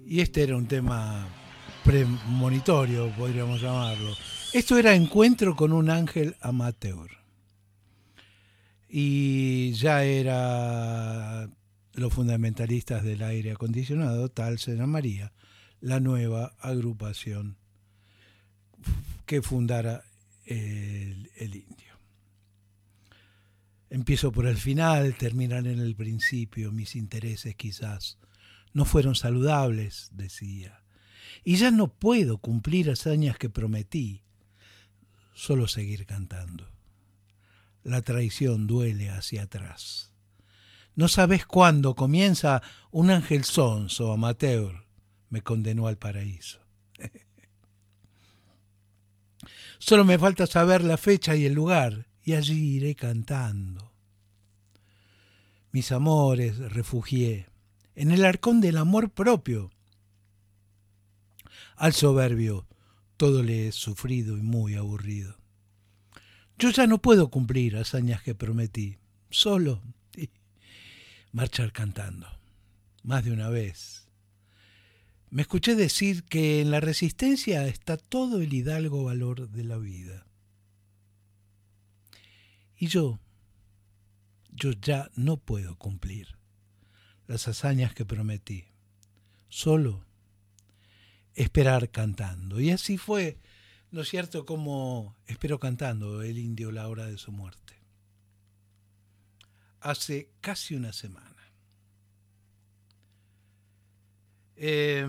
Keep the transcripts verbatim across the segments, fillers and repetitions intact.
Y este era un tema premonitorio, podríamos llamarlo. Esto era Encuentro con un ángel amateur. Y ya era los fundamentalistas del aire acondicionado, tal se llamaría la nueva agrupación que fundara el, el indio. Empiezo por el final, terminan en el principio, mis intereses quizás no fueron saludables, decía, y ya no puedo cumplir hazañas que prometí, solo seguir cantando. La traición duele hacia atrás. No sabes cuándo comienza un ángel sonso amateur, me condenó al paraíso. Solo me falta saber la fecha y el lugar, y allí iré cantando. Mis amores refugié en el arcón del amor propio. Al soberbio todo le he sufrido y muy aburrido. Yo ya no puedo cumplir hazañas que prometí, solo sí, marchar cantando. Más de una vez me escuché decir que en la resistencia está todo el hidalgo valor de la vida. Y yo, yo ya no puedo cumplir las hazañas que prometí, solo esperar cantando. Y así fue, ¿no es cierto?, como esperó cantando el indio la hora de su muerte. Hace casi una semana. Eh,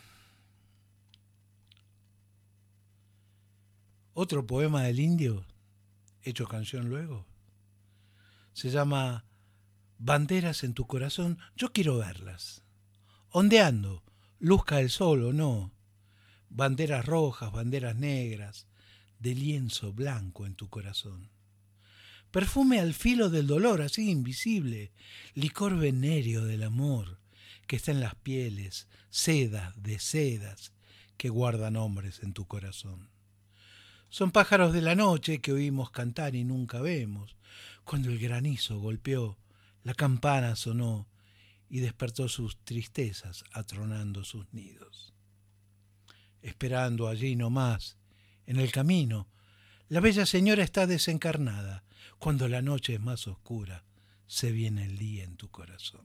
otro poema del indio, hecho canción luego, se llama Banderas en tu corazón, yo quiero verlas. Ondeando, luzca el sol o no. Banderas rojas, banderas negras, de lienzo blanco en tu corazón. Perfume al filo del dolor, así invisible, licor venéreo del amor, que está en las pieles, sedas de sedas, que guardan hombres en tu corazón. Son pájaros de la noche que oímos cantar y nunca vemos. Cuando el granizo golpeó, la campana sonó y despertó sus tristezas atronando sus nidos. Esperando allí nomás, en el camino, la bella señora está desencarnada. Cuando la noche es más oscura, se viene el día en tu corazón.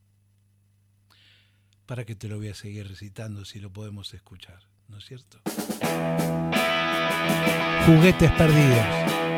Para que te lo voy a seguir recitando si lo podemos escuchar, ¿no es cierto? Juguetes perdidos.